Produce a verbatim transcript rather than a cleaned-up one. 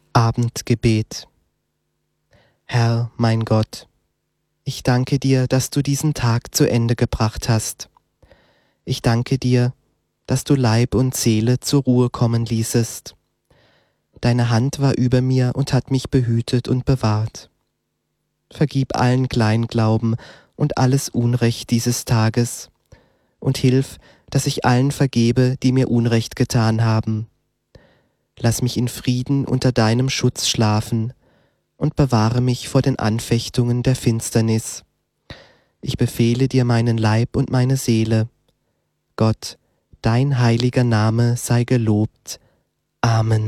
Abendgebet. Herr, mein Gott, ich danke dir, dass du diesen Tag zu Ende gebracht hast. Ich danke dir, dass du Leib und Seele zur Ruhe kommen ließest. Deine Hand war über mir und hat mich behütet und bewahrt. Vergib allen Kleinglauben und alles Unrecht dieses Tages und hilf, dass ich allen vergebe, die mir Unrecht getan haben. Lass mich in Frieden unter deinem Schutz schlafen und bewahre mich vor den Anfechtungen der Finsternis. Ich befehle dir meinen Leib und meine Seele. Gott, dein heiliger Name sei gelobt. Amen.